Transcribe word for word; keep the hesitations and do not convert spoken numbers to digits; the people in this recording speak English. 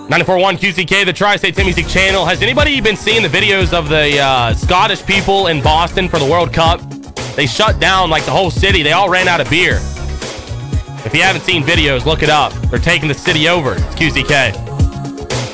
ninety-four point one Q C K, the Tri-State Music Channel. Has anybody been seeing the videos of the uh, Scottish people in Boston for the World Cup? They shut down like the whole city. They all ran out of beer. If you haven't seen videos, look it up. They're taking the city over. It's Q C K.